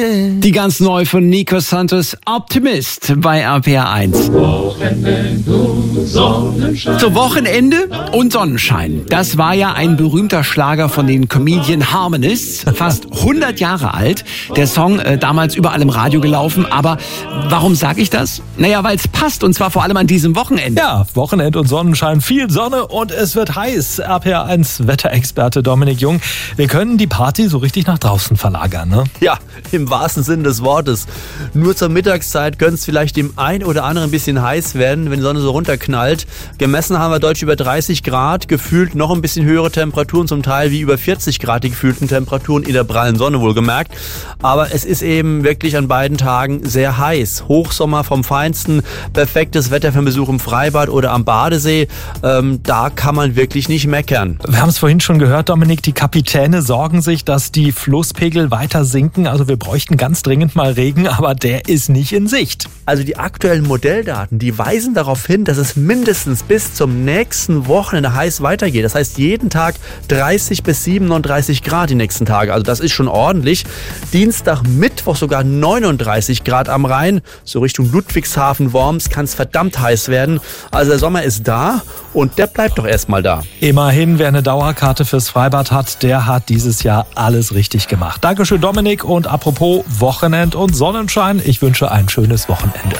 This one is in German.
Die ganz neu von Nico Santos, Optimist bei RPR1. Zu Wochenende und Sonnenschein. Das war ja ein berühmter Schlager von den Comedian Harmonists, fast 100 Jahre alt. Der Song damals überall im Radio gelaufen. Aber warum sage ich das? Naja, weil es passt und zwar vor allem an diesem Wochenende. Ja, Wochenend und Sonnenschein, viel Sonne und es wird heiß. RPR1 Wetterexperte Dominik Jung. Wir können die Party so richtig nach draußen verlagern, ne? Ja, im wahrsten Sinne des Wortes. Nur zur Mittagszeit könnte es vielleicht dem ein oder anderen ein bisschen heiß werden, wenn die Sonne so runterknallt. Gemessen haben wir deutlich über 30 Grad, gefühlt noch ein bisschen höhere Temperaturen, zum Teil wie über 40 Grad die gefühlten Temperaturen in der prallen Sonne wohlgemerkt. Aber es ist eben wirklich an beiden Tagen sehr heiß. Hochsommer vom Feinsten, perfektes Wetter für einen Besuch im Freibad oder am Badesee. Da kann man wirklich nicht meckern. Wir haben es vorhin schon gehört, Dominik, die Kapitäne sorgen sich, dass die Flusspegel weiter sinken. Also wir bräuchten ganz dringend mal Regen, aber der ist nicht in Sicht. Also die aktuellen Modelldaten, die weisen darauf hin, dass es mindestens bis zum nächsten Wochenende heiß weitergeht. Das heißt jeden Tag 30 bis 37 Grad die nächsten Tage. Also das ist schon ordentlich. Dienstag, Mittwoch sogar 39 Grad am Rhein. So Richtung Ludwigshafen, Worms kann es verdammt heiß werden. Also der Sommer ist da und der bleibt doch erstmal da. Immerhin, wer eine Dauerkarte fürs Freibad hat, der hat dieses Jahr alles richtig gemacht. Dankeschön, Dominik. Und apropos Wochenend und Sonnenschein, ich wünsche ein schönes Wochenende.